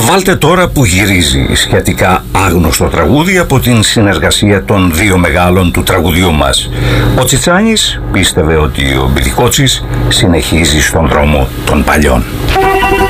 Βάλτε τώρα που γυρίζει σχετικά άγνωστο τραγούδι από την συνεργασία των δύο μεγάλων του τραγουδιού μας. Ο Τσιτσάνης πίστευε ότι ο Μπιλικότσης συνεχίζει στον δρόμο των παλιών.